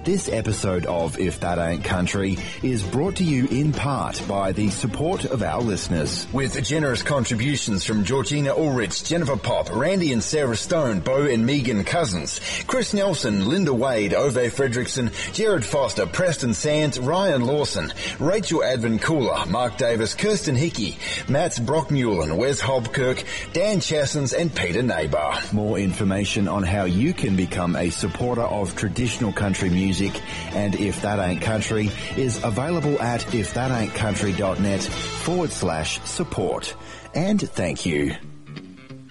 This episode of If That Ain't Country is brought to you in part by the support of our listeners. With generous contributions from Georgina Ulrich, Jennifer Pop, Randy and Sarah Stone, Bo and Megan Cousins, Chris Nelson, Linda Wade, Ove Fredrickson, Jared Foster, Preston Sands, Ryan Lawson, Rachel Advin Cooler, Mark Davis, Kirsten Hickey, Mats Brockmulen, Wes Hobkirk, Dan Chassens and Peter Neighbour. More information on how you can become a supporter of traditional country music and If That Ain't Country is available at ifthataintcountry.net/support. And thank you.